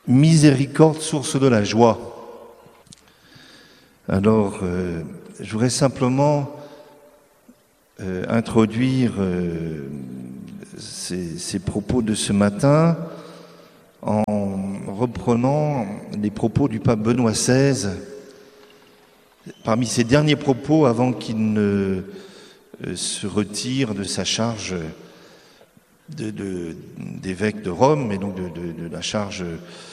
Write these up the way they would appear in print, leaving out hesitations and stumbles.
Miséricorde, source de la joie. Alors, je voudrais simplement introduire ces propos de ce matin en reprenant les propos du pape Benoît XVI. Parmi ses derniers propos, avant qu'il ne se retire de sa charge d'évêque de Rome, et donc de la charge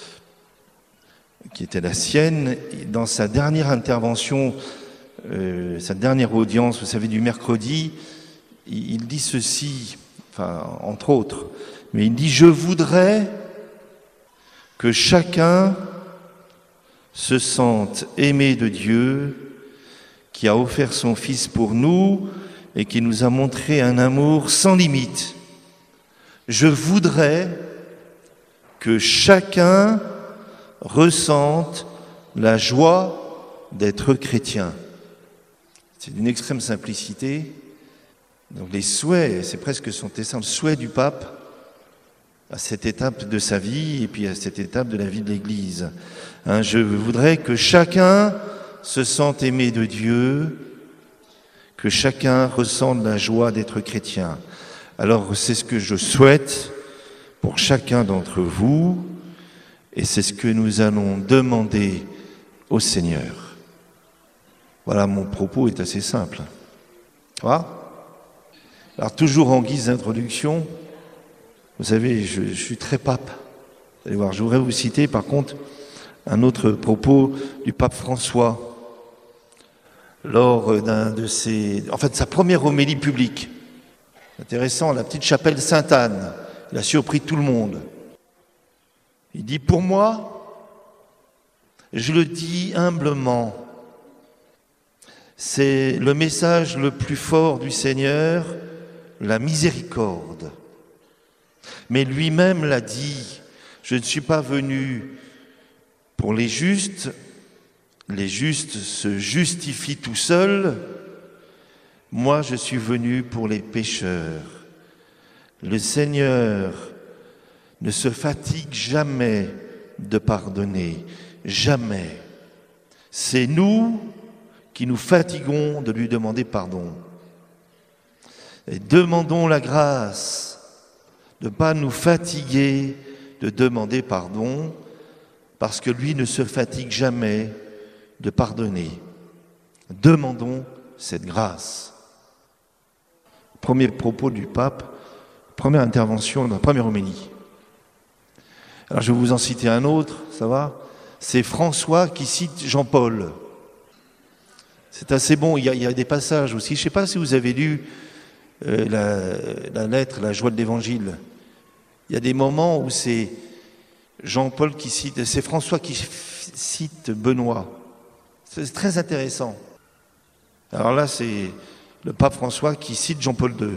qui était la sienne, dans sa dernière intervention, sa dernière audience, vous savez, du mercredi, il dit ceci, enfin, entre autres, mais il dit « Je voudrais que chacun se sente aimé de Dieu, qui a offert son Fils pour nous et qui nous a montré un amour sans limite. Je voudrais que chacun ressente la joie d'être chrétien. » C'est d'une extrême simplicité. Donc les souhaits, c'est presque son dessein, le souhait du pape à cette étape de sa vie et puis à cette étape de la vie de l'Église. Je voudrais que chacun se sente aimé de Dieu, que chacun ressente la joie d'être chrétien. Alors c'est ce que je souhaite pour chacun d'entre vous et c'est ce que nous allons demander au Seigneur. Voilà, mon propos est assez simple. Voilà. Alors toujours en guise d'introduction, vous savez, je suis très pape. Vous allez voir, je voudrais vous citer par contre un autre propos du pape François lors sa première homélie publique. Intéressant, la petite chapelle Sainte-Anne. Il a surpris tout le monde. Il dit « Pour moi, je le dis humblement, c'est le message le plus fort du Seigneur, la miséricorde. Mais lui-même l'a dit, je ne suis pas venu pour les justes se justifient tout seuls, moi je suis venu pour les pécheurs. Le Seigneur ne se fatigue jamais de pardonner, jamais. C'est nous qui nous fatiguons de lui demander pardon. Et demandons la grâce de ne pas nous fatiguer de demander pardon, parce que lui ne se fatigue jamais de pardonner. Demandons cette grâce. Premier propos du pape, première intervention, la première homélie. Alors je vais vous en citer un autre, ça va ? C'est François qui cite Jean-Paul. C'est assez bon, il y a des passages aussi. Je ne sais pas si vous avez lu la lettre, la joie de l'Évangile. Il y a des moments où c'est Jean-Paul qui cite, c'est François qui cite Benoît. C'est très intéressant. Alors là, c'est le pape François qui cite Jean-Paul II.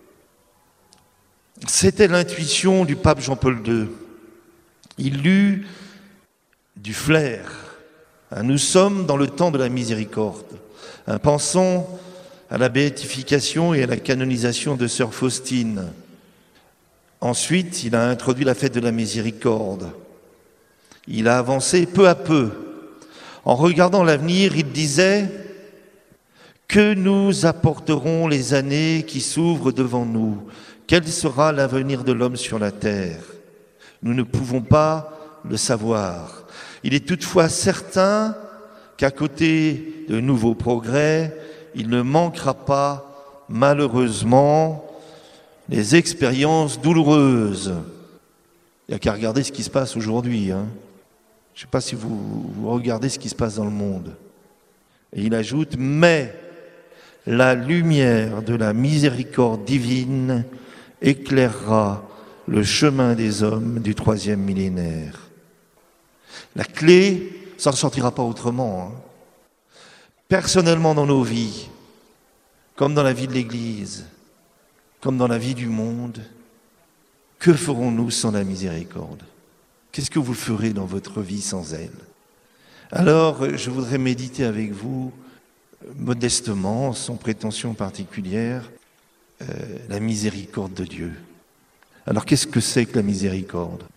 C'était l'intuition du pape Jean-Paul II. Il eut du flair. Nous sommes dans le temps de la miséricorde. Pensons à la béatification et à la canonisation de sœur Faustine. Ensuite, il a introduit la fête de la miséricorde. Il a avancé peu à peu. En regardant l'avenir, il disait « Que nous apporteront les années qui s'ouvrent devant nous ? Quel sera l'avenir de l'homme sur la terre ? Nous ne pouvons pas le savoir. Il est toutefois certain qu'à côté de nouveaux progrès, il ne manquera pas, malheureusement, les expériences douloureuses. » Il n'y a qu'à regarder ce qui se passe aujourd'hui. Je ne sais pas si vous regardez ce qui se passe dans le monde. Et il ajoute « Mais la lumière de la miséricorde divine éclairera le chemin des hommes du 3e millénaire. » La clé, ça ne sortira pas autrement. Personnellement dans nos vies, comme dans la vie de l'Église, comme dans la vie du monde, que ferons-nous sans la miséricorde ? Qu'est-ce que vous ferez dans votre vie sans elle ? Alors, je voudrais méditer avec vous, modestement, sans prétention particulière, la miséricorde de Dieu. Alors, qu'est-ce que c'est que la miséricorde ?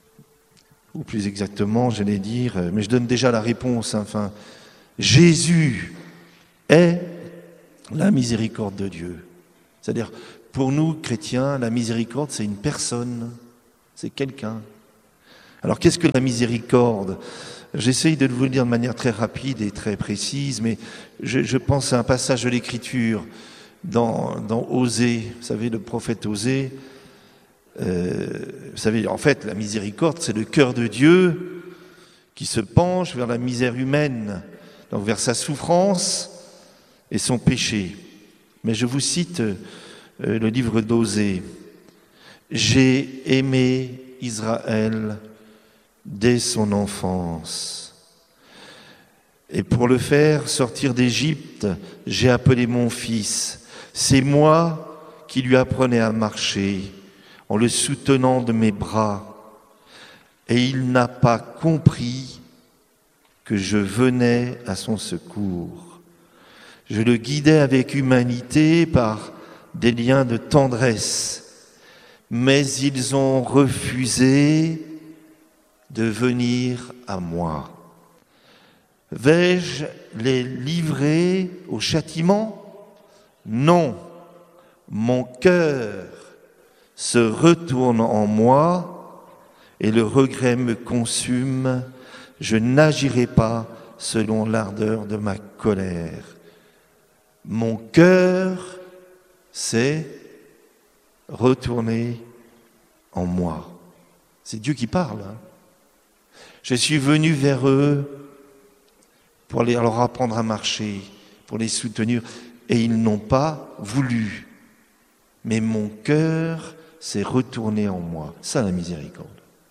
ou plus exactement, j'allais dire, mais je donne déjà la réponse, enfin, Jésus est la miséricorde de Dieu. C'est-à-dire, pour nous, chrétiens, la miséricorde, c'est une personne, c'est quelqu'un. Alors, qu'est-ce que la miséricorde ? J'essaye de vous le dire de manière très rapide et très précise, mais je pense à un passage de l'Écriture dans Osée, vous savez, le prophète Osée. Vous savez, en fait, la miséricorde, c'est le cœur de Dieu qui se penche vers la misère humaine, donc vers sa souffrance et son péché. Mais je vous cite le livre d'Osée. « J'ai aimé Israël dès son enfance. Et pour le faire sortir d'Égypte, j'ai appelé mon fils. C'est moi qui lui apprenais à marcher en le soutenant de mes bras. Et il n'a pas compris que je venais à son secours. Je le guidais avec humanité par des liens de tendresse, mais ils ont refusé de venir à moi. Vais-je les livrer au châtiment ? Non, mon cœur se retourne en moi et le regret me consume. Je n'agirai pas selon l'ardeur de ma colère. Mon cœur s'est retourné en moi. C'est Dieu qui parle. Je suis venu vers eux pour leur apprendre à marcher, pour les soutenir, et ils n'ont pas voulu. Mais mon cœur s'est retourné en moi. Ça, la miséricorde.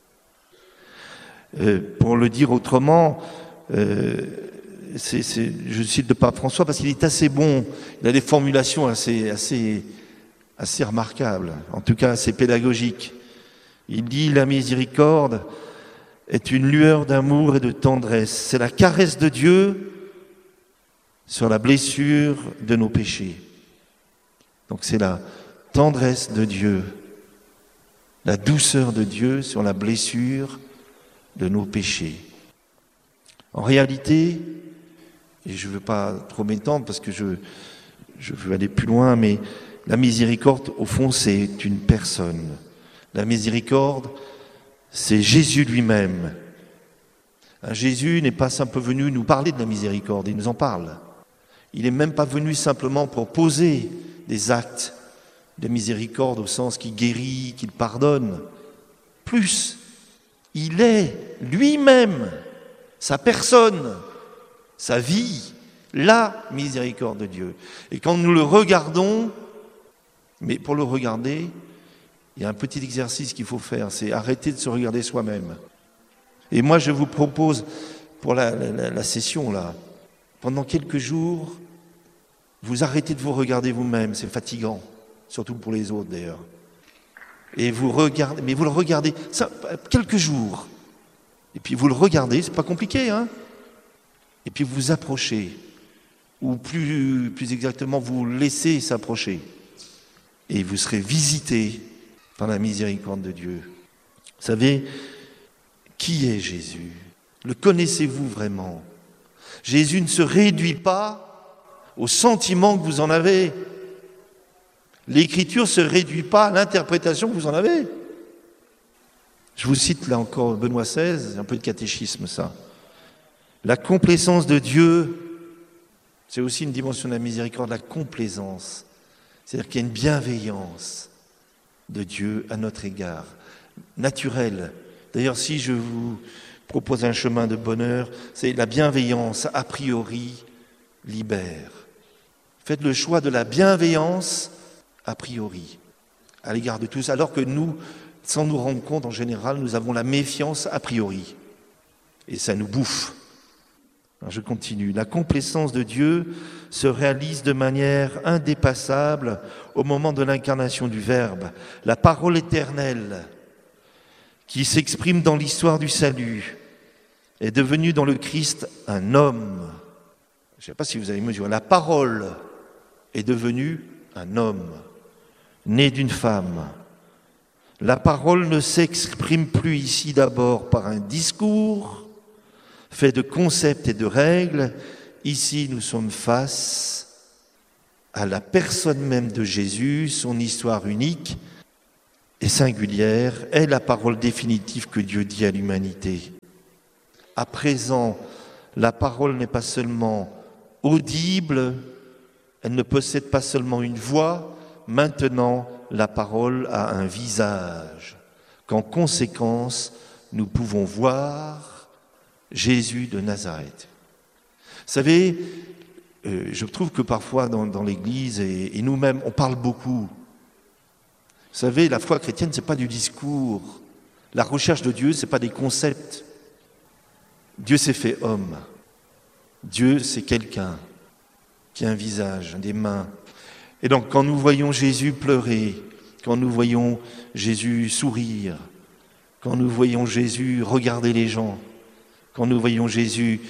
Pour le dire autrement, je cite le pape François parce qu'il est assez bon, il a des formulations assez remarquables, en tout cas assez pédagogiques. Il dit « La miséricorde est une lueur d'amour et de tendresse. C'est la caresse de Dieu sur la blessure de nos péchés. » Donc c'est la tendresse de Dieu, la douceur de Dieu sur la blessure de nos péchés. En réalité, et je ne veux pas trop m'étendre parce que je veux aller plus loin, mais la miséricorde, au fond, c'est une personne. La miséricorde, c'est Jésus lui-même. Jésus n'est pas simplement venu nous parler de la miséricorde, il nous en parle. Il n'est même pas venu simplement pour poser des actes de miséricorde au sens qu'il guérit, qu'il pardonne. Plus, il est lui-même, sa personne, sa vie, la miséricorde de Dieu. Et quand nous le regardons, mais pour le regarder, il y a un petit exercice qu'il faut faire, c'est arrêter de se regarder soi-même. Et moi, je vous propose, pour la session, là, pendant quelques jours, vous arrêtez de vous regarder vous-même, c'est fatigant, surtout pour les autres d'ailleurs. Et vous regardez, mais vous le regardez ça, quelques jours. Et puis vous le regardez, c'est pas compliqué, hein. Et puis vous vous approchez, ou plus exactement, vous laissez s'approcher. Et vous serez visité par la miséricorde de Dieu. Vous savez, qui est Jésus ? Le connaissez-vous vraiment ? Jésus ne se réduit pas au sentiment que vous en avez. L'Écriture ne se réduit pas à l'interprétation que vous en avez. Je vous cite là encore Benoît XVI, un peu de catéchisme ça. La complaisance de Dieu, c'est aussi une dimension de la miséricorde, la complaisance. C'est-à-dire qu'il y a une bienveillance de Dieu à notre égard, naturelle. D'ailleurs, si je vous propose un chemin de bonheur, c'est la bienveillance a priori libère. Faites le choix de la bienveillance a priori à l'égard de tous, alors que nous, sans nous rendre compte, en général, nous avons la méfiance a priori. Et ça nous bouffe. Alors je continue. La complaisance de Dieu se réalise de manière indépassable au moment de l'incarnation du Verbe. La parole éternelle qui s'exprime dans l'histoire du salut est devenue dans le Christ un homme. Je ne sais pas si vous avez mesuré. La parole est devenue un homme, né d'une femme. La parole ne s'exprime plus ici d'abord par un discours fait de concepts et de règles. Ici, nous sommes face à la personne même de Jésus, son histoire unique et singulière est la parole définitive que Dieu dit à l'humanité. À présent, la parole n'est pas seulement audible, elle ne possède pas seulement une voix, maintenant la parole a un visage, qu'en conséquence, nous pouvons voir Jésus de Nazareth. Vous savez, je trouve que parfois dans l'Église et nous-mêmes, on parle beaucoup. Vous savez, la foi chrétienne, ce n'est pas du discours. La recherche de Dieu, ce n'est pas des concepts. Dieu s'est fait homme. Dieu, c'est quelqu'un qui a un visage, des mains. Et donc, quand nous voyons Jésus pleurer, quand nous voyons Jésus sourire, quand nous voyons Jésus regarder les gens, quand nous voyons Jésus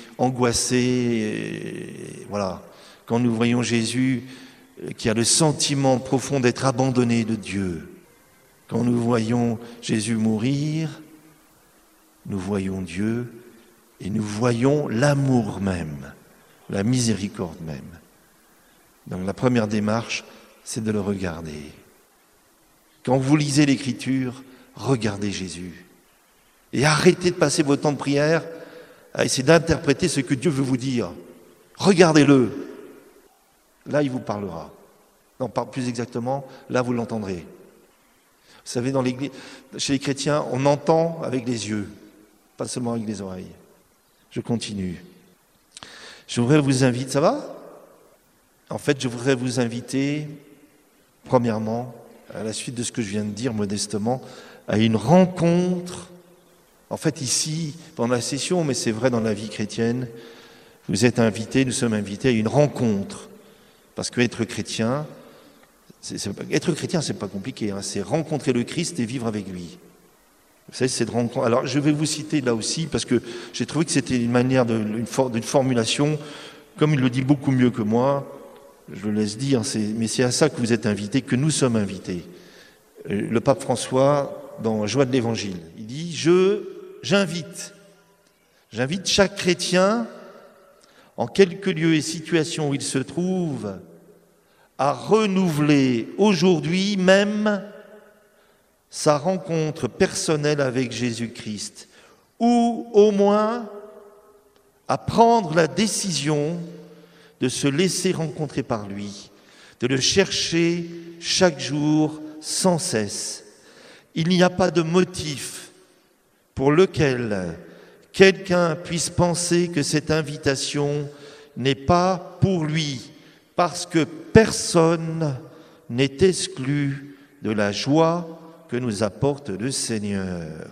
angoissé, voilà, quand nous voyons Jésus qui a le sentiment profond d'être abandonné de Dieu, quand nous voyons Jésus mourir, nous voyons Dieu et nous voyons l'amour même, la miséricorde même. Donc la première démarche, c'est de le regarder. Quand vous lisez l'Écriture, regardez Jésus. Et arrêtez de passer votre temps de prière à essayer d'interpréter ce que Dieu veut vous dire. Regardez-le. Là, il vous parlera. Non, plus exactement, là, vous l'entendrez. Vous savez, dans l'Église, chez les chrétiens, on entend avec les yeux, pas seulement avec les oreilles. Je continue. Je voudrais vous inviter, ça va ? En fait, je voudrais vous inviter, premièrement, à la suite de ce que je viens de dire modestement, à une rencontre. En fait, ici, pendant la session, mais c'est vrai dans la vie chrétienne, vous êtes invités, nous sommes invités à une rencontre. Parce qu'être chrétien, c'est pas compliqué, hein, c'est rencontrer le Christ et vivre avec lui. Vous savez, c'est de rencontrer. Alors, je vais vous citer là aussi, parce que j'ai trouvé que c'était une manière d'une formulation, comme il le dit beaucoup mieux que moi, je le laisse dire, mais c'est à ça que vous êtes invités, que nous sommes invités. Le pape François, dans Joie de l'Évangile, il dit j'invite chaque chrétien, en quelque lieu et situation où il se trouve, à renouveler aujourd'hui même sa rencontre personnelle avec Jésus-Christ, ou au moins à prendre la décision de se laisser rencontrer par lui, de le chercher chaque jour sans cesse. Il n'y a pas de motif pour lequel quelqu'un puisse penser que cette invitation n'est pas pour lui, parce que personne n'est exclu de la joie que nous apporte le Seigneur.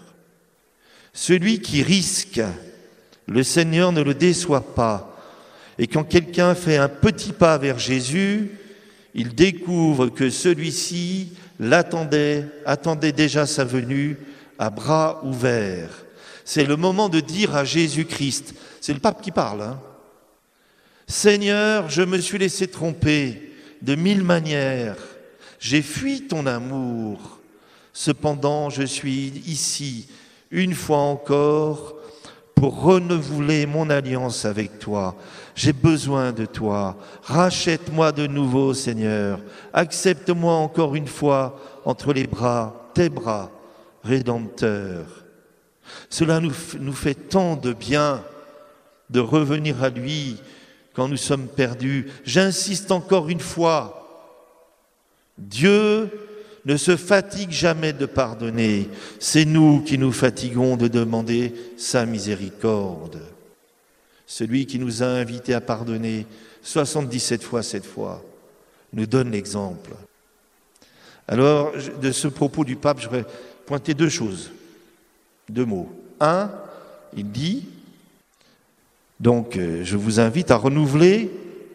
Celui qui risque, le Seigneur ne le déçoit pas. Et quand quelqu'un fait un petit pas vers Jésus, il découvre que celui-ci attendait déjà sa venue à bras ouverts. C'est le moment de dire à Jésus-Christ, c'est le pape qui parle, hein. Seigneur, je me suis laissé tromper de 1000 manières, j'ai fui ton amour, cependant je suis ici une fois encore pour renouveler mon alliance avec toi. J'ai besoin de toi, rachète-moi de nouveau Seigneur, accepte-moi encore une fois entre les bras, tes bras, rédempteurs. Cela nous fait tant de bien de revenir à lui quand nous sommes perdus. J'insiste encore une fois, Dieu ne se fatigue jamais de pardonner. C'est nous qui nous fatiguons de demander sa miséricorde. Celui qui nous a invités à pardonner 77 fois cette fois nous donne l'exemple. Alors, de ce propos du pape, je voudrais pointer deux choses, deux mots. Un, il dit, donc je vous invite à renouveler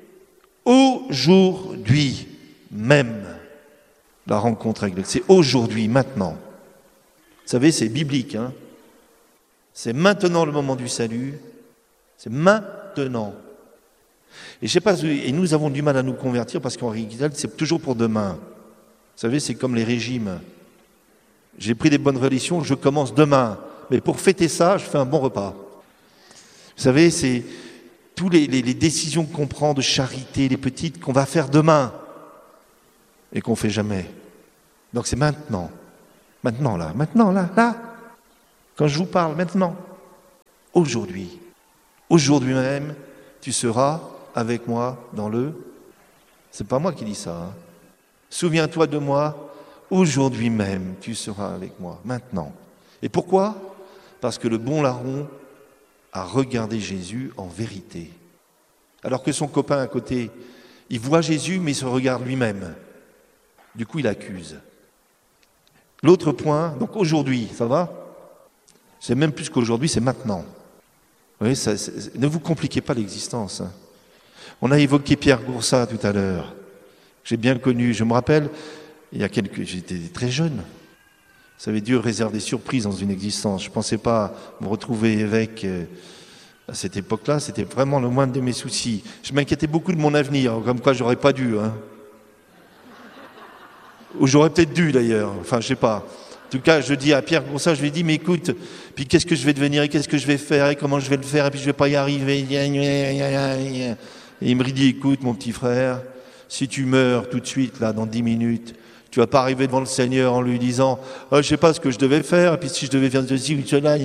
aujourd'hui même la rencontre avec Dieu. C'est aujourd'hui, maintenant. Vous savez, c'est biblique, hein. C'est maintenant le moment du salut. C'est maintenant. Et je sais pas, et nous avons du mal à nous convertir parce qu'en réalité, c'est toujours pour demain. Vous savez, c'est comme les régimes. J'ai pris des bonnes résolutions, je commence demain. Mais pour fêter ça, je fais un bon repas. Vous savez, c'est toutes les décisions qu'on prend de charité, les petites, qu'on va faire demain et qu'on ne fait jamais. Donc c'est maintenant. Maintenant, là. Quand je vous parle, maintenant. Aujourd'hui. Aujourd'hui même, tu seras avec moi dans le... C'est pas moi qui dis ça. Hein. Souviens-toi de moi, aujourd'hui même, tu seras avec moi, maintenant. Et pourquoi ? Parce que le bon larron a regardé Jésus en vérité. Alors que son copain à côté, il voit Jésus, mais il se regarde lui-même. Du coup, il accuse. L'autre point, donc aujourd'hui, ça va ? C'est même plus qu'aujourd'hui, c'est maintenant. Vous voyez, ne vous compliquez pas l'existence. Hein. On a évoqué Pierre Goursat tout à l'heure. J'ai bien connu, je me rappelle, j'étais très jeune. Vous savez, Dieu réserve des surprises dans une existence. Je ne pensais pas me retrouver évêque à cette époque-là. C'était vraiment le moindre de mes soucis. Je m'inquiétais beaucoup de mon avenir, comme quoi j'aurais pas dû. Hein. Ou j'aurais peut-être dû d'ailleurs, enfin je sais pas. En tout cas, je dis à Pierre Goursat, je lui dis, mais écoute, puis qu'est-ce que je vais devenir, et qu'est-ce que je vais faire, et comment je vais le faire, et puis je vais pas y arriver. Et il me dit, écoute mon petit frère, si tu meurs tout de suite, là, dans 10 minutes, tu vas pas arriver devant le Seigneur en lui disant, je sais pas ce que je devais faire, et puis si je devais faire ceci ou cela,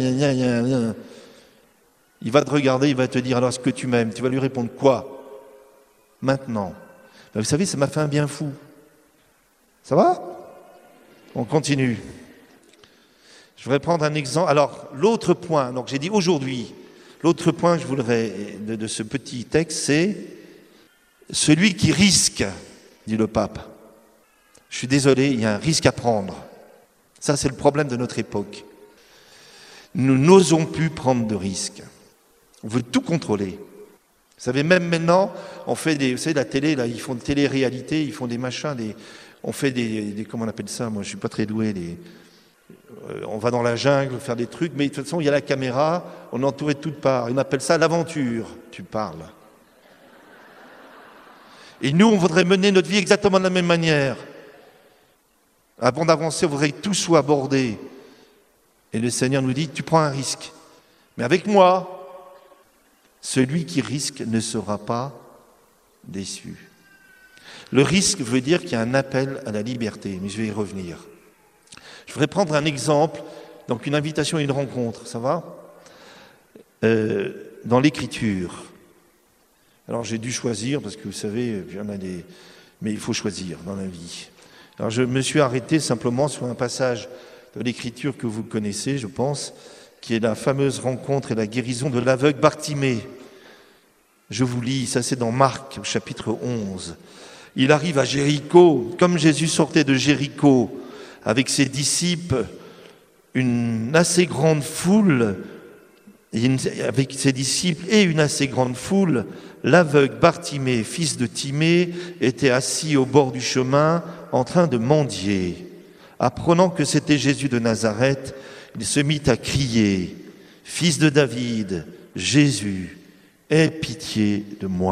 il va te regarder, il va te dire, alors est-ce que tu m'aimes ? Tu vas lui répondre quoi ? Maintenant. Ben, vous savez, ça m'a fait un bien fou. Ça va ? On continue. Je voudrais prendre un exemple. Alors, l'autre point, donc j'ai dit aujourd'hui, l'autre point que je voudrais de ce petit texte, c'est celui qui risque, dit le pape. Je suis désolé, il y a un risque à prendre. Ça, c'est le problème de notre époque. Nous n'osons plus prendre de risques. On veut tout contrôler. Vous savez, même maintenant, on fait vous savez, la télé, là, ils font de télé-réalité, ils font des machins, on fait des comment on appelle ça, moi je suis pas très doué, on va dans la jungle faire des trucs, mais de toute façon il y a la caméra, on est entouré de toutes parts. On appelle ça l'aventure, tu parles. Et nous, on voudrait mener notre vie exactement de la même manière. Avant d'avancer, on voudrait que tout soit abordé. Et le Seigneur nous dit, tu prends un risque. Mais avec moi, celui qui risque ne sera pas déçu. Le risque veut dire qu'il y a un appel à la liberté, mais je vais y revenir. Je voudrais prendre un exemple, donc une invitation à une rencontre, ça va ? Dans l'Écriture. Alors j'ai dû choisir, parce que vous savez, il y en a des... Mais il faut choisir dans la vie. Alors je me suis arrêté simplement sur un passage de l'Écriture que vous connaissez, je pense, qui est la fameuse rencontre et la guérison de l'aveugle Bartimée. Je vous lis, ça c'est dans Marc, au chapitre 11. Il arrive à Jéricho, comme Jésus sortait de Jéricho, avec ses disciples, une assez grande foule, avec ses disciples et une assez grande foule, l'aveugle Bartimée, fils de Timée, était assis au bord du chemin en train de mendier. Apprenant que c'était Jésus de Nazareth, il se mit à crier « Fils de David, Jésus, aie pitié de moi !»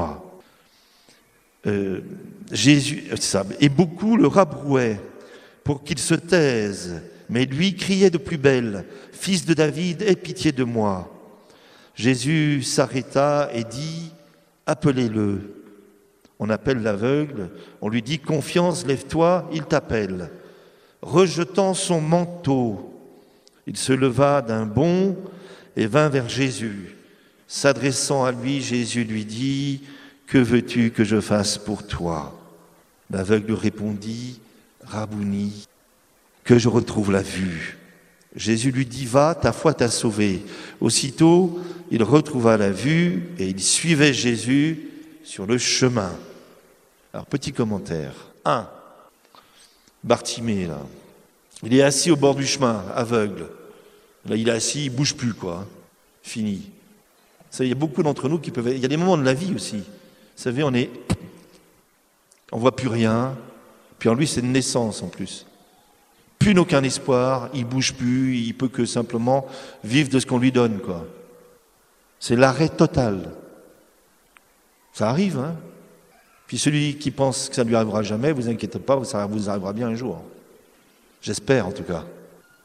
Et beaucoup le rabrouaient pour qu'il se taise, mais lui criait de plus belle « Fils de David, aie pitié de moi !» Jésus s'arrêta et dit « Appelez-le ». On appelle l'aveugle, on lui dit « Confiance, lève-toi, il t'appelle ». Rejetant son manteau, il se leva d'un bond et vint vers Jésus. S'adressant à lui, Jésus lui dit « Que veux-tu que je fasse pour toi ?» L'aveugle répondit « Rabouni, que je retrouve la vue. » Jésus lui dit « Va, ta foi t'a sauvé. » Aussitôt, il retrouva la vue et il suivait Jésus sur le chemin. Alors, petit commentaire. 1. Bartimée, là. Il est assis au bord du chemin, aveugle. Là, il est assis, il ne bouge plus, quoi. Fini. Ça, il y a beaucoup d'entre nous qui peuvent... Il y a des moments de la vie aussi. Vous savez, on ne voit plus rien. Puis en lui, c'est une naissance en plus. Plus n'aucun espoir, il ne bouge plus, il peut que simplement vivre de ce qu'on lui donne, quoi. C'est l'arrêt total. Ça arrive, hein. Puis celui qui pense que ça ne lui arrivera jamais, vous inquiétez pas, ça vous arrivera bien un jour. J'espère en tout cas.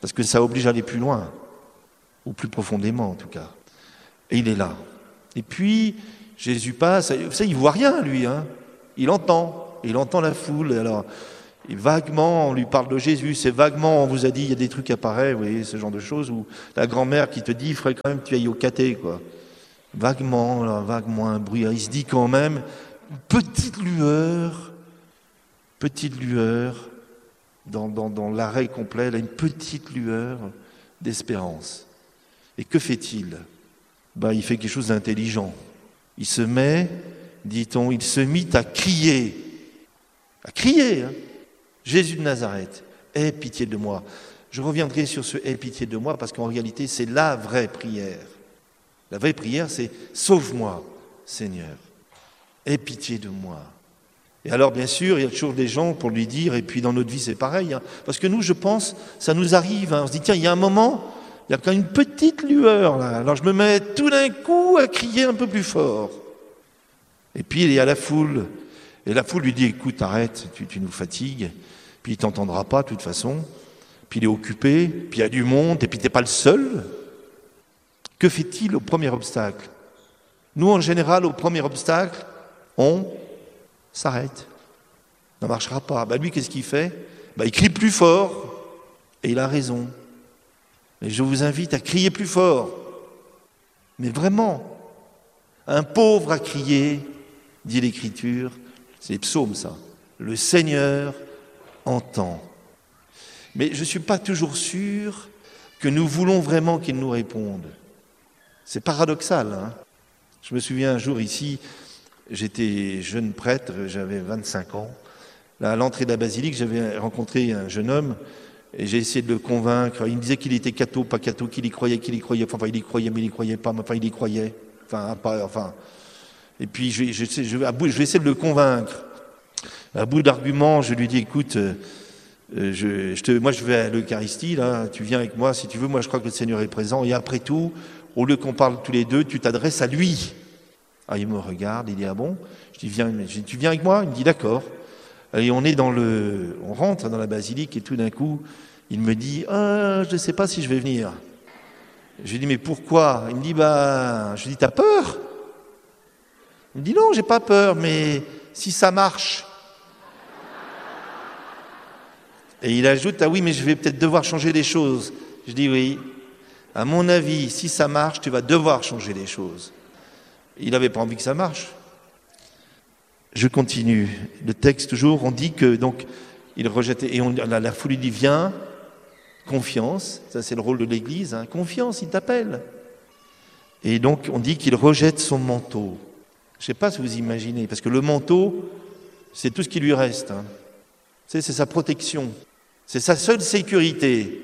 parce que ça oblige à aller plus loin, ou plus profondément en tout cas. Et il est là. Et puis, Jésus passe, vous savez, il ne voit rien lui, hein. Il entend la foule. Alors, et vaguement, on lui parle de Jésus, c'est vaguement, on vous a dit, il y a des trucs qui apparaissent, vous voyez, ce genre de choses, ou la grand-mère qui te dit, il faudrait quand même que tu ailles au caté, quoi. Vaguement, là, vaguement un bruit, il se dit quand même, une petite lueur, dans l'arrêt complet, là, une petite lueur d'espérance. Et que fait-il ? Il fait quelque chose d'intelligent. Il se met, dit-on, il se mit à crier, hein. Jésus de Nazareth, aie pitié de moi. Je reviendrai sur ce aie pitié de moi parce qu'en réalité, c'est la vraie prière. La vraie prière, c'est sauve-moi, Seigneur, aie pitié de moi. Et alors, bien sûr, il y a toujours des gens pour lui dire, et puis dans notre vie, c'est pareil, hein, parce que nous, je pense, ça nous arrive, hein, on se dit, tiens, il y a un moment, il y a quand même une petite lueur là, alors je me mets tout d'un coup à crier un peu plus fort. Et puis il y a la foule, et la foule lui dit, écoute, arrête, tu nous fatigues, puis il t'entendra pas de toute façon, puis il est occupé, puis il y a du monde, et puis t'es pas le seul. Que fait-il au premier obstacle ? Nous, en général, au premier obstacle, on s'arrête. Ça ne marchera pas. Lui, qu'est-ce qu'il fait ? Il crie plus fort, et il a raison. Et je vous invite à crier plus fort. Mais vraiment, un pauvre a crié, dit l'Écriture, c'est les psaumes ça, le Seigneur entend. Mais je ne suis pas toujours sûr que nous voulons vraiment qu'il nous réponde. C'est paradoxal, hein ? Je me souviens un jour ici, j'étais jeune prêtre, j'avais 25 ans. Là, à l'entrée de la basilique, j'avais rencontré un jeune homme et j'ai essayé de le convaincre. Il me disait qu'il était catho, pas catho, qu'il y croyait. Enfin, il y croyait, mais il y croyait pas. Enfin, il y croyait. Et puis, je vais essayer de le convaincre. À bout d'arguments, je lui dis, écoute, moi, je vais à l'Eucharistie, là, tu viens avec moi, si tu veux. Moi, je crois que le Seigneur est présent. Et après tout, au lieu qu'on parle tous les deux, tu t'adresses à lui. Ah, il me regarde, il dit, ah bon ? Je dis, tu viens avec moi ? Il me dit, d'accord. Et on rentre dans la basilique et tout d'un coup, il me dit, je ne sais pas si je vais venir. Je lui dis, mais pourquoi ? Il me dit, je lui dis, t'as peur ? Il me dit, non, j'ai pas peur, mais si ça marche. Et il ajoute, ah oui, mais je vais peut-être devoir changer les choses. Je dis, oui, à mon avis, si ça marche, tu vas devoir changer les choses. Il n'avait pas envie que ça marche. Je continue. Le texte, toujours, on dit que, donc, il rejetait, et la foule lui dit, viens, confiance, ça c'est le rôle de l'Église, hein, confiance, il t'appelle. Et donc, on dit qu'il rejette son manteau. Je ne sais pas si vous imaginez, parce que le manteau, c'est tout ce qui lui reste. Hein. C'est sa protection, c'est sa seule sécurité.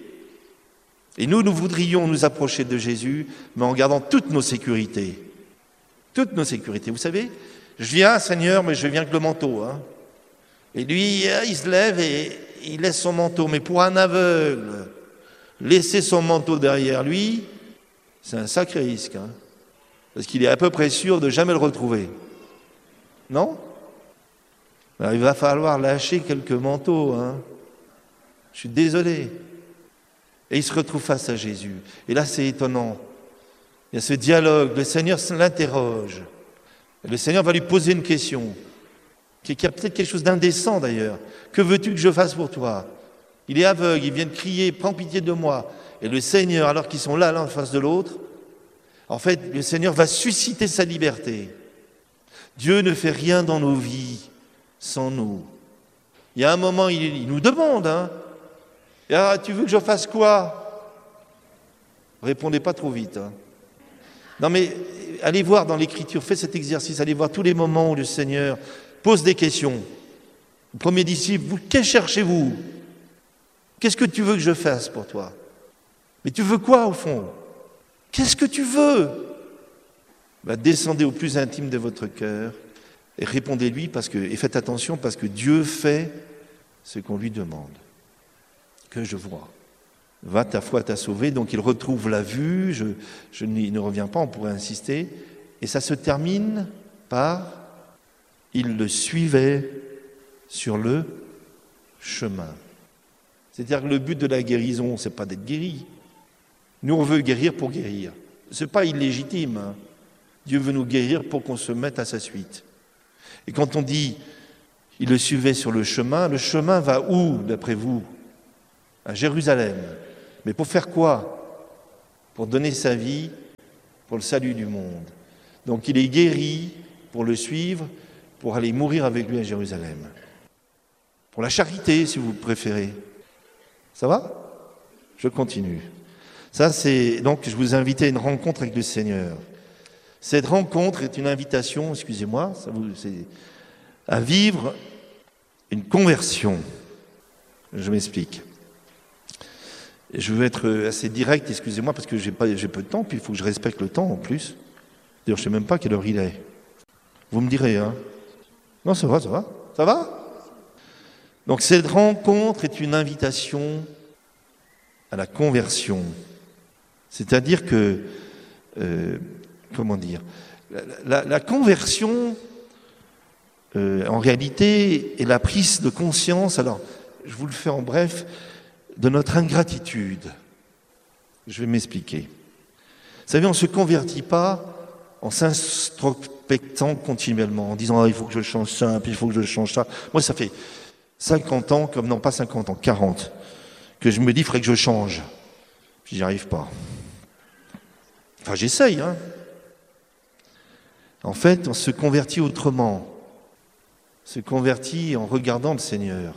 Et nous voudrions nous approcher de Jésus, mais en gardant toutes nos sécurités. Toutes nos sécurités. Vous savez, je viens, Seigneur, mais je viens avec le manteau. Hein. Et lui, il se lève et il laisse son manteau. Mais pour un aveugle, laisser son manteau derrière lui, c'est un sacré risque. Hein. Parce qu'il est à peu près sûr de jamais le retrouver. Non ? Alors, il va falloir lâcher quelques manteaux. Hein. Je suis désolé. Et il se retrouve face à Jésus. Et là, c'est étonnant. Il y a ce dialogue. Le Seigneur l'interroge. Et le Seigneur va lui poser une question, qui a peut-être quelque chose d'indécent d'ailleurs. Que veux-tu que je fasse pour toi ? Il est aveugle, il vient de crier, prends pitié de moi. Et le Seigneur, alors qu'ils sont là, l'un en face de l'autre, en fait, le Seigneur va susciter sa liberté. Dieu ne fait rien dans nos vies sans nous. Il y a un moment, il nous demande, hein. Et alors, tu veux que je fasse quoi ? Répondez pas trop vite. Hein. Non mais, allez voir dans l'Écriture, faites cet exercice, allez voir tous les moments où le Seigneur pose des questions. Le premier disciple, que cherchez-vous ? Qu'est-ce que tu veux que je fasse pour toi ? Mais tu veux quoi au fond ? Qu'est-ce que tu veux ? Descendez au plus intime de votre cœur et répondez-lui et faites attention parce que Dieu fait ce qu'on lui demande. Que je vois. Va, ta foi t'a sauvé. Donc il retrouve la vue, je n'y reviens pas, on pourrait insister. Et ça se termine par « il le suivait sur le chemin ». C'est-à-dire que le but de la guérison, c'est pas d'être guéri. Nous, on veut guérir pour guérir. C'est pas illégitime. Hein. Dieu veut nous guérir pour qu'on se mette à sa suite. Et quand on dit « il le suivait sur le chemin va où, d'après vous? À Jérusalem. Mais pour faire quoi? Pour donner sa vie pour le salut du monde. Donc il est guéri pour le suivre, pour aller mourir avec lui à Jérusalem. Pour la charité, si vous préférez. Ça va? Je continue. Ça, c'est donc, je vous invite à une rencontre avec le Seigneur. Cette rencontre est une invitation, excusez-moi, à vivre une conversion. Je m'explique. Je veux être assez direct, excusez-moi, parce que j'ai peu de temps, puis il faut que je respecte le temps en plus. D'ailleurs, je ne sais même pas quelle heure il est. Vous me direz, hein? Non, ça va. Ça va? Donc cette rencontre est une invitation à la conversion. C'est-à-dire que, la conversion, en réalité, est la prise de conscience, alors je vous le fais en bref, de notre ingratitude. Je vais m'expliquer. Vous savez, on ne se convertit pas en s'introspectant continuellement, en disant « il faut que je change ça, puis il faut que je change ça ». Moi, ça fait 50 ans, non pas 50 ans, 40, que je me dis « il faudrait que je change ». Puis j'y arrive pas. Enfin, j'essaye, hein. En fait, on se convertit autrement. On se convertit en regardant le Seigneur,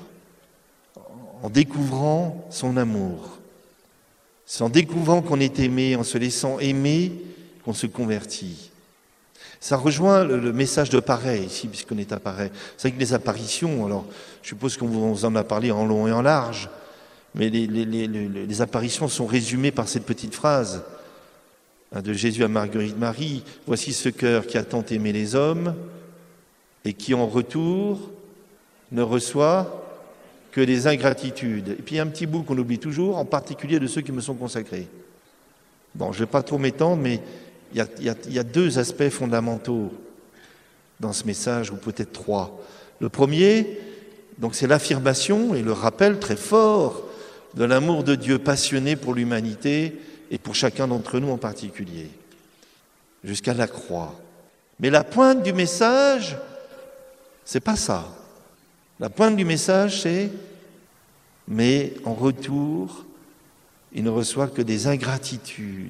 en découvrant son amour. C'est en découvrant qu'on est aimé, en se laissant aimer, qu'on se convertit. Ça rejoint le message de Paray, ici, puisqu'on est à Paray. C'est vrai que les apparitions, alors je suppose qu'on vous en a parlé en long et en large, mais les apparitions sont résumées par cette petite phrase de Jésus à Marguerite Marie. « Voici ce cœur qui a tant aimé les hommes et qui en retour ne reçoit que des ingratitudes. » Et puis il y a un petit bout qu'on oublie toujours, en particulier de ceux qui me sont consacrés. Bon, je ne vais pas trop m'étendre, mais il y a deux aspects fondamentaux dans ce message, ou peut-être trois. Le premier, donc, c'est l'affirmation et le rappel très fort de l'amour de Dieu passionné pour l'humanité et pour chacun d'entre nous en particulier, jusqu'à la croix. Mais la pointe du message, c'est pas ça. La pointe du message, c'est « mais en retour, il ne reçoit que des ingratitudes ».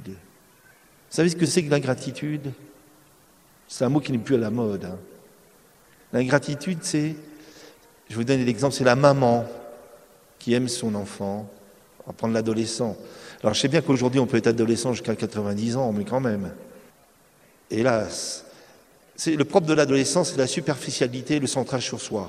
Vous savez ce que c'est que l'ingratitude? C'est un mot qui n'est plus à la mode. Hein. L'ingratitude, c'est, je vous donne l'exemple, c'est la maman qui aime son enfant. On va prendre l'adolescent. Alors je sais bien qu'aujourd'hui on peut être adolescent jusqu'à 90 ans, mais quand même. Hélas, le propre de l'adolescence, c'est la superficialité, le centrage sur soi.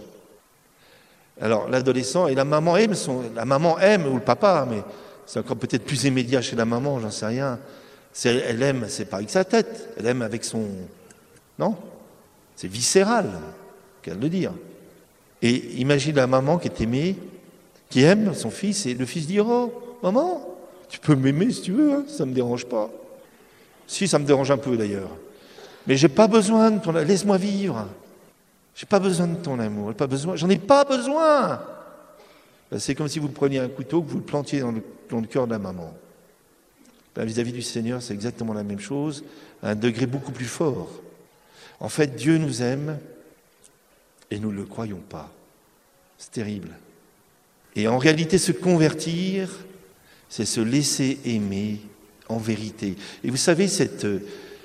Alors l'adolescent et la maman aime, ou le papa, mais c'est encore peut-être plus immédiat chez la maman, j'en sais rien. Elle aime, c'est pas avec sa tête, elle aime avec son... Non, c'est viscéral, qu'elle le dire. Et imagine la maman qui est aimée, qui aime son fils, et le fils dit « Oh, maman, tu peux m'aimer si tu veux, hein, ça ne me dérange pas. » Si, ça me dérange un peu d'ailleurs. Mais j'ai pas besoin de ton... Laisse-moi vivre. J'ai pas besoin de ton amour, j'en ai pas besoin. Ben, c'est comme si vous preniez un couteau, que vous le plantiez dans le cœur de la maman. Ben, vis-à-vis du Seigneur, c'est exactement la même chose, à un degré beaucoup plus fort. En fait, Dieu nous aime et nous ne le croyons pas. C'est terrible. Et en réalité, se convertir, c'est se laisser aimer en vérité. Et vous savez, ce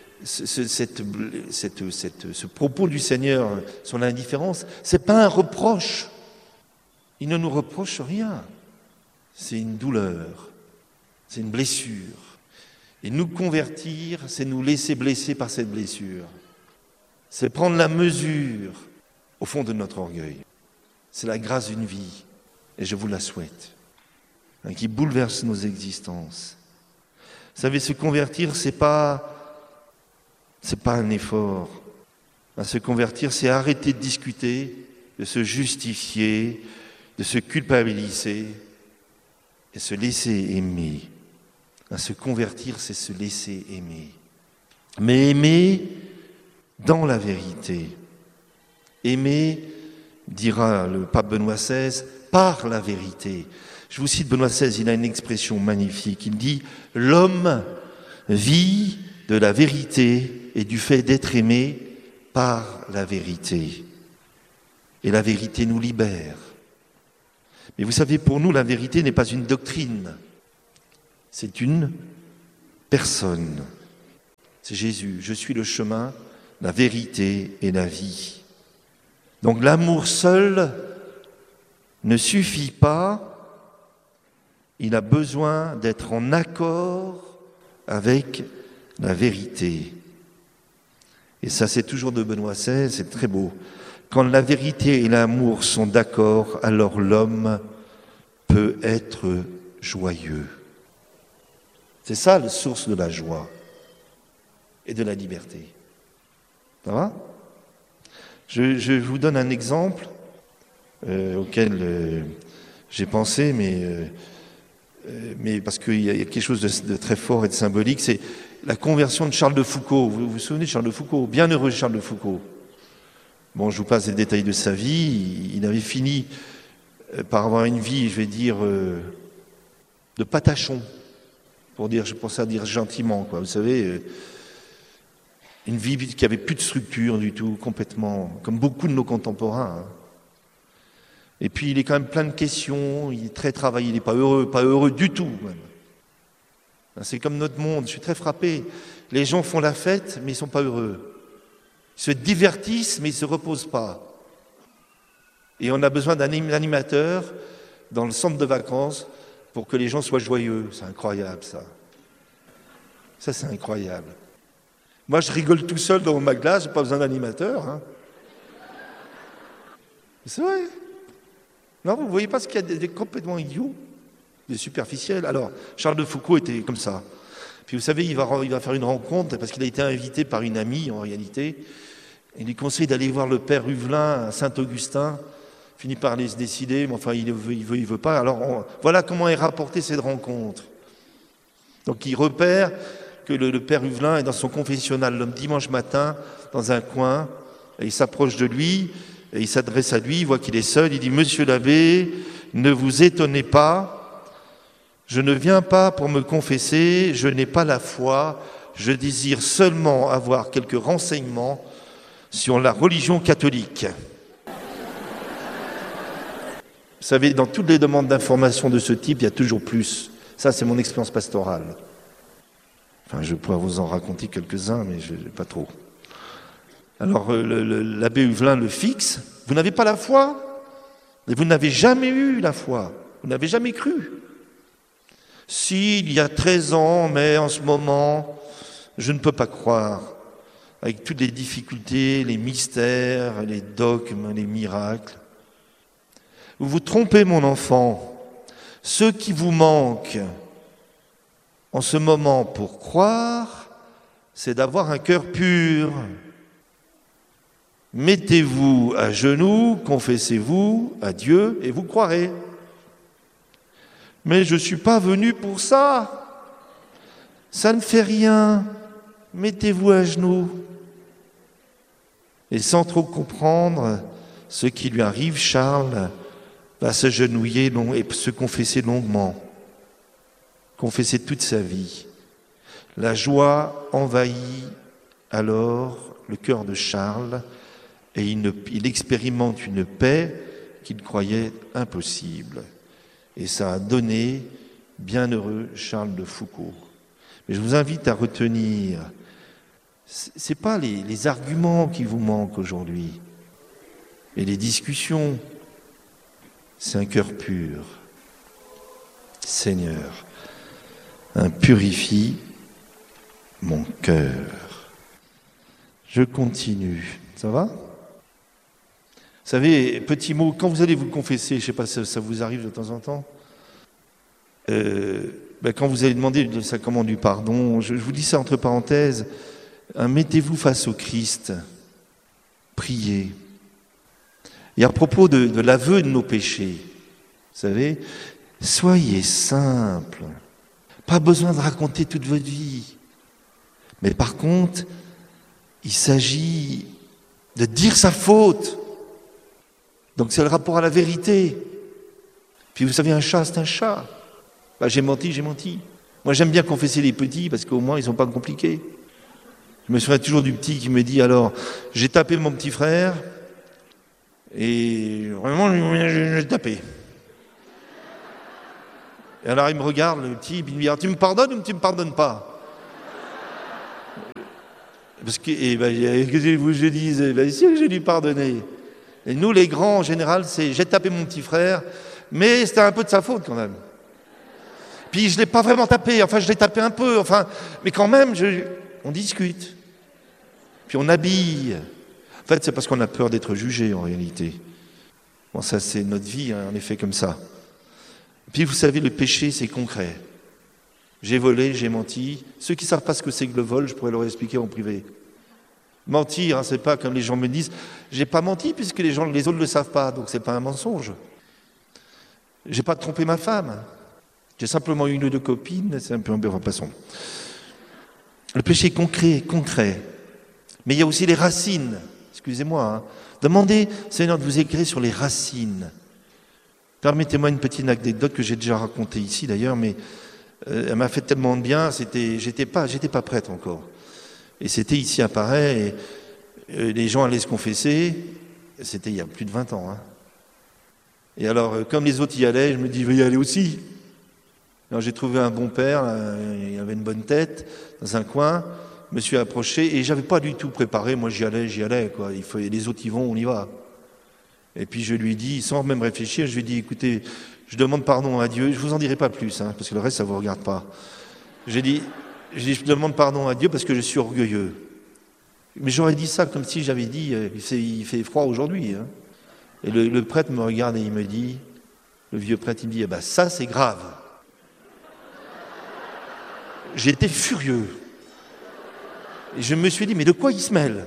propos du Seigneur sur l'indifférence, c'est pas un reproche. Il ne nous reproche rien. C'est une douleur, c'est une blessure. Et nous convertir, c'est nous laisser blesser par cette blessure. C'est prendre la mesure au fond de notre orgueil. C'est la grâce d'une vie, et je vous la souhaite, qui bouleverse nos existences. Vous savez, se convertir, c'est pas un effort. Se convertir, c'est arrêter de discuter, de se justifier, de se culpabiliser et se laisser aimer. Se convertir, c'est se laisser aimer. Mais aimer dans la vérité. Aimer, dira le pape Benoît XVI, par la vérité. Je vous cite Benoît XVI, il a une expression magnifique. Il dit « L'homme vit de la vérité et du fait d'être aimé par la vérité. Et la vérité nous libère. » Mais vous savez, pour nous, la vérité n'est pas une doctrine. C'est une personne. C'est Jésus. Je suis le chemin, la vérité et la vie. Donc l'amour seul ne suffit pas. Il a besoin d'être en accord avec la vérité. Et ça, c'est toujours de Benoît XVI, c'est très beau. Quand la vérité et l'amour sont d'accord, alors l'homme peut être joyeux. C'est ça la source de la joie et de la liberté. Ça va ? Je vous donne un exemple auquel j'ai pensé, mais parce qu'il y a quelque chose de très fort et de symbolique, c'est la conversion de Charles de Foucault. Vous vous souvenez de Charles de Foucault ? Bienheureux Charles de Foucault. Je vous passe les détails de sa vie. Il avait fini par avoir une vie, je vais dire, de patachon, pour ça dire gentiment, quoi. Vous savez, une vie qui avait plus de structure du tout, complètement, comme beaucoup de nos contemporains. Et puis il est quand même plein de questions, il est très travaillé, il n'est pas heureux du tout même. C'est comme notre monde, je suis très frappé. Les gens font la fête, mais ils ne sont pas heureux. Ils se divertissent, mais ils ne se reposent pas. Et on a besoin d'un animateur dans le centre de vacances pour que les gens soient joyeux. C'est incroyable, ça. Ça, c'est incroyable. Moi, je rigole tout seul dans ma glace, je n'ai pas besoin d'animateur. C'est vrai. Non, vous ne voyez pas ce qu'il y a des complètement idiots, des superficiels. Alors, Charles de Foucault était comme ça. Puis vous savez, il va faire une rencontre, parce qu'il a été invité par une amie, en réalité. Il lui conseille d'aller voir le père Huvelin à Saint-Augustin. Il finit par aller se décider, mais enfin, il veut pas. Alors, voilà comment est rapportée cette rencontre. Donc, il repère que le père Huvelin est dans son confessionnal le dimanche matin, dans un coin, et il s'approche de lui, et il s'adresse à lui, il voit qu'il est seul, il dit « Monsieur l'abbé, ne vous étonnez pas, je ne viens pas pour me confesser, je n'ai pas la foi, je désire seulement avoir quelques renseignements sur la religion catholique. » Vous savez, dans toutes les demandes d'information de ce type, il y a toujours plus. Ça, c'est mon expérience pastorale. Enfin, je pourrais vous en raconter quelques-uns, mais pas trop. Alors, l'abbé Huvelin le fixe. Vous n'avez pas la foi ? Et vous n'avez jamais eu la foi. Vous n'avez jamais cru. Si, il y a 13 ans, mais en ce moment, je ne peux pas croire. Avec toutes les difficultés, les mystères, les dogmes, les miracles. Vous vous trompez, mon enfant. Ce qui vous manque en ce moment pour croire, c'est d'avoir un cœur pur. Mettez-vous à genoux, confessez-vous à Dieu et vous croirez. Mais je ne suis pas venu pour ça. Ça ne fait rien. Mettez-vous à genoux. Et sans trop comprendre ce qui lui arrive, Charles va se genouiller et se confesser longuement. Confesser toute sa vie. La joie envahit alors le cœur de Charles et il expérimente une paix qu'il croyait impossible. Et ça a donné bienheureux Charles de Foucault. Mais je vous invite à retenir, ce n'est pas les arguments qui vous manquent aujourd'hui et les discussions, c'est un cœur pur. Seigneur, purifie mon cœur. Je continue. Ça va ? Vous savez, petit mot, quand vous allez vous confesser, je ne sais pas si ça vous arrive de temps en temps, quand vous allez demander le sacrement du pardon, je vous dis ça entre parenthèses, mettez-vous face au Christ, priez. Et à propos de l'aveu de nos péchés, vous savez, soyez simple, pas besoin de raconter toute votre vie. Mais par contre, il s'agit de dire sa faute. Donc c'est le rapport à la vérité. Puis vous savez, un chat, c'est un chat. Bah, j'ai menti, j'ai menti. Moi, j'aime bien confesser les petits parce qu'au moins, ils ne sont pas compliqués. Je me souviens toujours du petit qui me dit, alors, j'ai tapé mon petit frère et vraiment, j'ai tapé. Et alors, il me regarde, le petit, et il me dit, alors, tu me pardonnes ou tu ne me pardonnes pas? Parce que, qu'est-ce que vous je dise? Bien sûr que j'ai dû pardonner. Et nous, les grands, en général, c'est j'ai tapé mon petit frère, mais c'était un peu de sa faute quand même. Puis je ne l'ai pas vraiment tapé, enfin je l'ai tapé un peu, enfin, mais quand même, on discute. Puis on habille. En fait, c'est parce qu'on a peur d'être jugé en réalité. Bon, ça c'est notre vie, hein, en effet, comme ça. Puis vous savez, le péché, c'est concret. J'ai volé, j'ai menti. Ceux qui ne savent pas ce que c'est que le vol, je pourrais leur expliquer en privé. Mentir, hein, c'est pas comme les gens me disent, j'ai pas menti puisque les autres ne le savent pas, donc c'est pas un mensonge. J'ai pas trompé ma femme. J'ai simplement une ou deux copines, c'est un peu un passons. Le péché est concret. Mais il y a aussi les racines. Excusez-moi. Hein. Demandez, Seigneur, de vous éclairer sur les racines. Permettez-moi une petite anecdote que j'ai déjà racontée ici d'ailleurs, mais elle m'a fait tellement de bien, j'étais pas prête encore. Et c'était ici à Paray, et les gens allaient se confesser, c'était il y a plus de 20 ans. Hein. Et alors, comme les autres y allaient, je me dis, je vais y aller aussi. Alors j'ai trouvé un bon père, il avait une bonne tête, dans un coin, je me suis approché, et j'avais pas du tout préparé, moi j'y allais, quoi. Les autres y vont, on y va. Et puis je lui dis, sans même réfléchir, je lui dis, écoutez, je demande pardon à Dieu, je vous en dirai pas plus, hein, parce que le reste, ça vous regarde pas. J'ai dit, je demande pardon à Dieu parce que je suis orgueilleux. Mais j'aurais dit ça comme si j'avais dit, il fait froid aujourd'hui. Hein. Et le prêtre me regarde et il me dit, le vieux prêtre, il me dit, eh ben ça c'est grave. J'étais furieux. Et je me suis dit, mais de quoi il se mêle?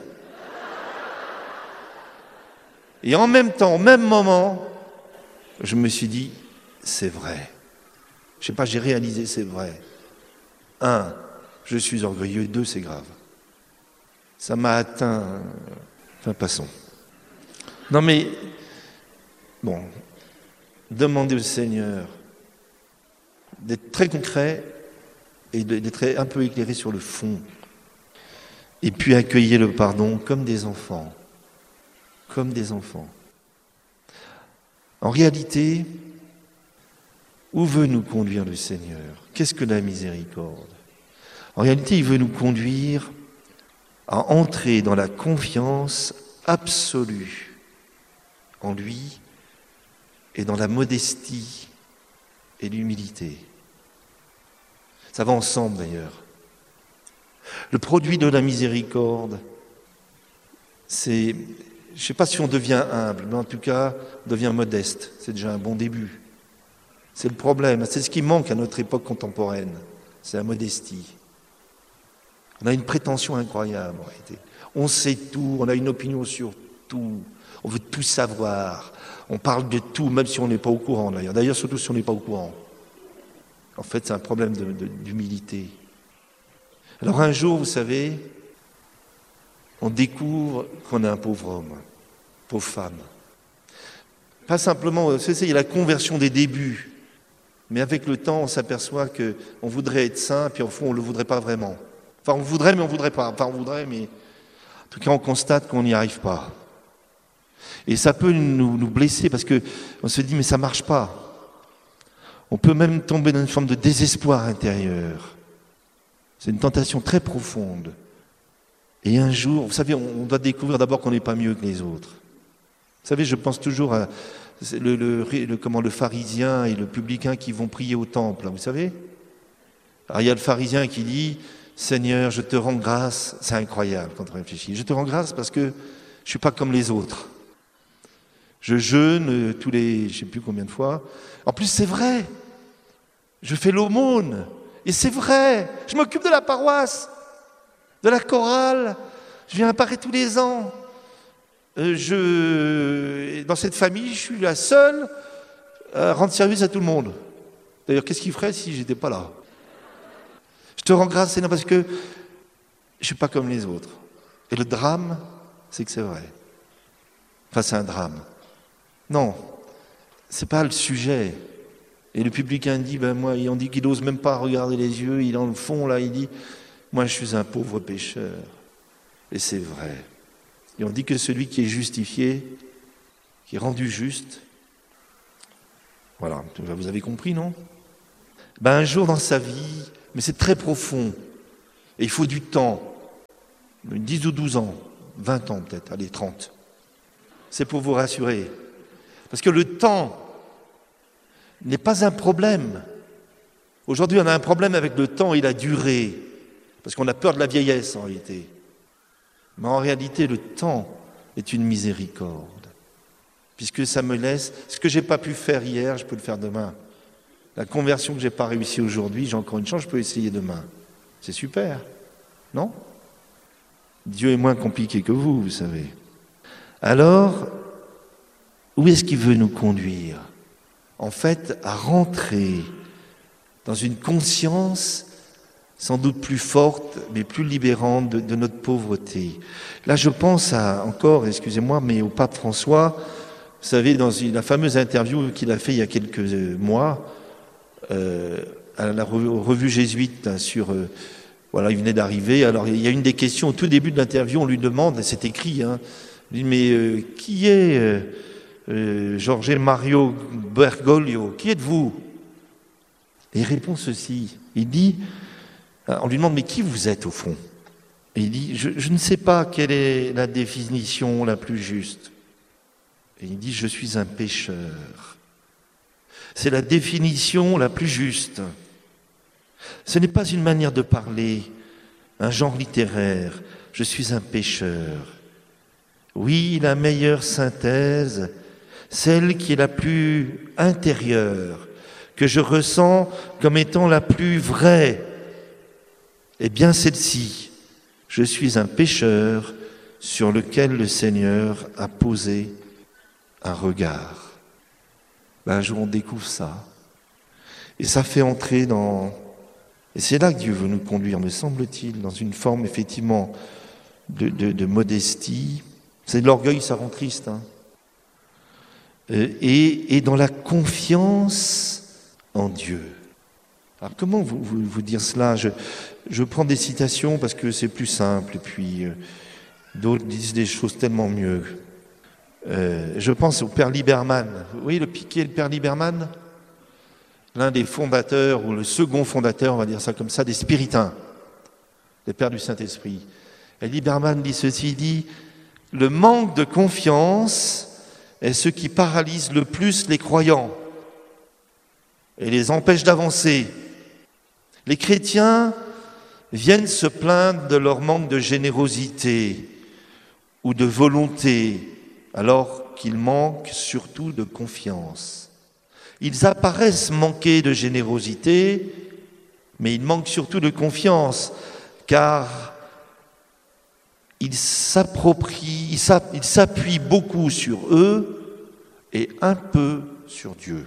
Et en même temps, au même moment, je me suis dit, c'est vrai. Je sais pas, j'ai réalisé, c'est vrai. 1, je suis orgueilleux. 2, c'est grave. Ça m'a atteint. Enfin, passons. Non mais, bon, demandez au Seigneur d'être très concret et d'être un peu éclairé sur le fond. Et puis accueillir le pardon comme des enfants. Comme des enfants. En réalité, où veut nous conduire le Seigneur? Qu'est-ce que la miséricorde? En réalité, il veut nous conduire à entrer dans la confiance absolue en lui et dans la modestie et l'humilité. Ça va ensemble d'ailleurs. Le produit de la miséricorde, c'est, je ne sais pas si on devient humble, mais en tout cas, on devient modeste. C'est déjà un bon début. C'est le problème, c'est ce qui manque à notre époque contemporaine, c'est la modestie. On a une prétention incroyable en réalité. On sait tout, on a une opinion sur tout, on veut tout savoir, on parle de tout, même si on n'est pas au courant d'ailleurs. D'ailleurs, surtout si on n'est pas au courant. En fait, c'est un problème d'humilité. Alors un jour, vous savez, on découvre qu'on est un pauvre homme, pauvre femme. Pas simplement, vous savez, il y a la conversion des débuts. Mais avec le temps, on s'aperçoit qu'on voudrait être saint, puis au fond, on ne le voudrait pas vraiment. Enfin, on voudrait, mais on ne voudrait pas. Enfin, on voudrait, mais en tout cas, on constate qu'on n'y arrive pas. Et ça peut nous blesser parce qu'on se dit, mais ça ne marche pas. On peut même tomber dans une forme de désespoir intérieur. C'est une tentation très profonde. Et un jour, vous savez, on doit découvrir d'abord qu'on n'est pas mieux que les autres. Vous savez, je pense toujours à le pharisien et le publicain qui vont prier au temple, vous savez. Alors il y a le pharisien qui dit, Seigneur, je te rends grâce, c'est incroyable quand on réfléchit, je te rends grâce parce que je ne suis pas comme les autres. Je jeûne tous les, je ne sais plus combien de fois. En plus, c'est vrai, je fais l'aumône, et c'est vrai, je m'occupe de la paroisse, de la chorale, je viens à Paris tous les ans. Dans cette famille, je suis la seule à rendre service à tout le monde. D'ailleurs, qu'est-ce qu'il ferait si j'étais pas là? Je te rends grâce, Seigneur, parce que je ne suis pas comme les autres. Et le drame, c'est que c'est vrai. Enfin, c'est un drame. Non, c'est pas le sujet. Et le publicain dit, moi, on dit qu'il n'ose même pas regarder les yeux, il est dans le fond, là, il dit, moi je suis un pauvre pécheur. Et c'est vrai. Et on dit que celui qui est justifié, qui est rendu juste, voilà, vous avez compris, non? Un jour dans sa vie, mais c'est très profond, et il faut du temps, 10 ou 12 ans, 20 ans peut-être, allez, 30. C'est pour vous rassurer. Parce que le temps n'est pas un problème. Aujourd'hui, on a un problème avec le temps et la durée, parce qu'on a peur de la vieillesse en réalité. Mais en réalité, le temps est une miséricorde, puisque ça me laisse... Ce que je n'ai pas pu faire hier, je peux le faire demain. La conversion que je n'ai pas réussi aujourd'hui, j'ai encore une chance, je peux essayer demain. C'est super, non? Dieu est moins compliqué que vous savez. Alors, où est-ce qu'il veut nous conduire? En fait, à rentrer dans une conscience sans doute plus forte, mais plus libérante de notre pauvreté. Là, je pense encore, excusez-moi, mais au pape François, vous savez, dans la fameuse interview qu'il a fait il y a quelques mois, à la revue jésuite, voilà, il venait d'arriver. Alors, il y a une des questions, au tout début de l'interview, on lui demande, et c'est écrit, on lui dit, mais qui est Jorge Mario Bergoglio? Qui êtes-vous? Et il répond ceci, il dit... On lui demande, mais qui vous êtes au fond? Et il dit, je ne sais pas quelle est la définition la plus juste. Et il dit, je suis un pécheur. C'est la définition la plus juste. Ce n'est pas une manière de parler, un genre littéraire. Je suis un pécheur. Oui, la meilleure synthèse, celle qui est la plus intérieure, que je ressens comme étant la plus vraie. Eh bien, celle-ci, je suis un pécheur sur lequel le Seigneur a posé un regard. Un jour, on découvre ça. Et ça fait entrer dans... Et c'est là que Dieu veut nous conduire, me semble-t-il, dans une forme, effectivement, de modestie. C'est de l'orgueil, ça rend triste. Et dans la confiance en Dieu. Alors, comment vous dire cela? Je prends des citations parce que c'est plus simple, et puis d'autres disent des choses tellement mieux. Je pense au Père Liberman. Vous voyez qui est le Père Liberman? L'un des fondateurs, ou le second fondateur, on va dire ça comme ça, des Spiritains, les Pères du Saint-Esprit. Et Liberman dit ceci, il dit « Le manque de confiance est ce qui paralyse le plus les croyants et les empêche d'avancer. Les chrétiens viennent se plaindre de leur manque de générosité ou de volonté, alors qu'ils manquent surtout de confiance. Ils apparaissent manquer de générosité, mais ils manquent surtout de confiance, car ils s'appuient beaucoup sur eux et un peu sur Dieu.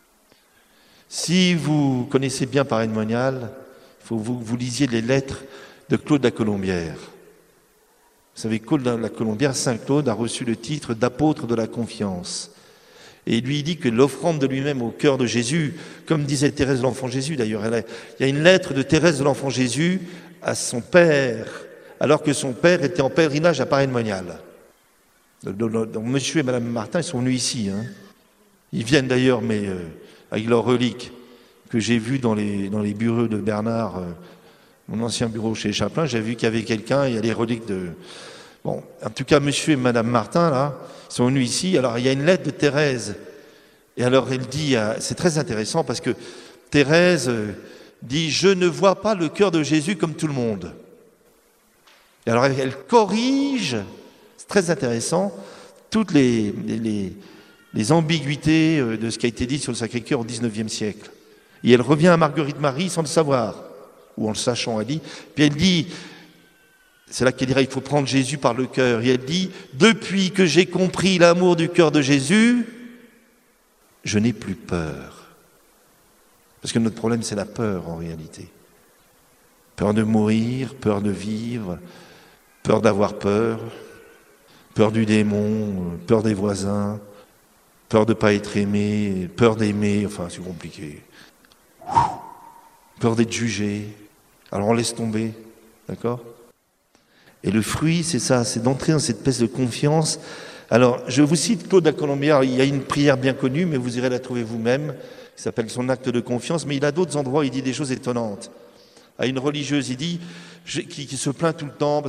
Si vous connaissez bien Paray-le-Monial, il faut que vous lisiez les lettres de Claude la Colombière. Vous savez, Claude la Colombière, Saint Claude, a reçu le titre d'apôtre de la confiance. Et lui, il dit que l'offrande de lui-même au cœur de Jésus, comme disait Thérèse de l'Enfant Jésus d'ailleurs, il y a une lettre de Thérèse de l'Enfant Jésus à son père, alors que son père était en pèlerinage à Paray-le-Monial. Donc monsieur et madame Martin, ils sont venus ici. Ils viennent d'ailleurs, mais avec leurs reliques, que j'ai vues dans les bureaux de Bernard, mon ancien bureau chez Chaplin, j'ai vu qu'il y avait quelqu'un, il y a les reliques de... Bon, en tout cas, monsieur et madame Martin, là, sont venus ici. Alors, il y a une lettre de Thérèse. Et alors, elle dit, c'est très intéressant parce que Thérèse dit, je ne vois pas le cœur de Jésus comme tout le monde. Et alors, elle corrige, c'est très intéressant, toutes les ambiguïtés de ce qui a été dit sur le Sacré-Cœur au XIXe siècle. Et elle revient à Marguerite Marie sans le savoir, ou en le sachant, elle dit. Puis elle dit, c'est là qu'elle dira, il faut prendre Jésus par le cœur. Et elle dit, depuis que j'ai compris l'amour du cœur de Jésus, je n'ai plus peur. Parce que notre problème, c'est la peur en réalité. Peur de mourir, peur de vivre, peur d'avoir peur, peur du démon, peur des voisins. Peur de ne pas être aimé, peur d'aimer, enfin c'est compliqué. Peur d'être jugé. Alors on laisse tomber, d'accord? Et le fruit, c'est ça, c'est d'entrer dans cette espèce de confiance. Alors, je vous cite Claude la Colombière, il y a une prière bien connue, mais vous irez la trouver vous-même, qui s'appelle son acte de confiance, mais il a d'autres endroits où il dit des choses étonnantes. À une religieuse, il dit, qui se plaint tout le temps,